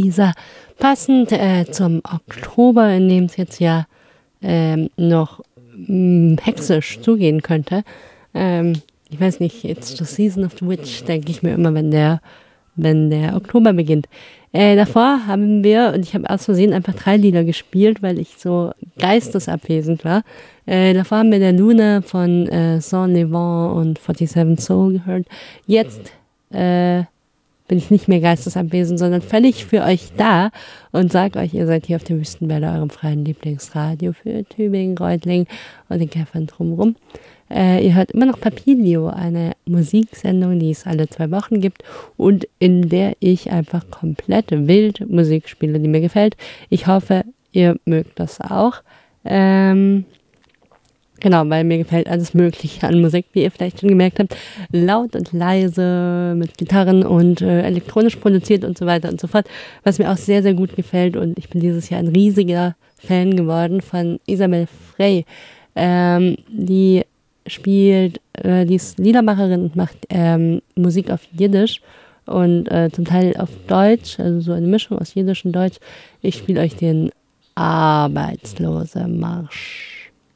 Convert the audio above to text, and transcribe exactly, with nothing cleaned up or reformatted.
Teaser. Passend äh, zum Oktober, in dem es jetzt ja ähm, noch mh, hexisch zugehen könnte. Ähm, ich weiß nicht, It's the Season of the Witch, denke ich mir immer, wenn der, wenn der Oktober beginnt. Äh, davor haben wir, und ich habe aus Versehen einfach drei Lieder gespielt, weil ich so geistesabwesend war. Äh, davor haben wir der Luna von äh, Saint-Levant und forty-seven Soul gehört. Jetzt äh, bin ich nicht mehr geistesabwesend, sondern völlig für euch da und sage euch, ihr seid hier auf der Wüstenwelle, eurem freien Lieblingsradio für Tübingen, Reutlingen und den Käfern drumherum. Äh, ihr hört immer noch Papilio, eine Musiksendung, die es alle zwei Wochen gibt und in der ich einfach komplett wild Musik spiele, die mir gefällt. Ich hoffe, ihr mögt das auch. Ähm, genau, weil mir gefällt alles Mögliche an Musik, wie ihr vielleicht schon gemerkt habt. Laut und leise, mit Gitarren und äh, elektronisch produziert und so weiter und so fort. Was mir auch sehr, sehr gut gefällt und ich bin dieses Jahr ein riesiger Fan geworden von Isabel Frey. Ähm, die spielt, äh, die ist Liedermacherin und macht ähm, Musik auf Jiddisch und äh, zum Teil auf Deutsch, also so eine Mischung aus Jiddisch und Deutsch. Ich spiele euch den Arbeitslose Marsch.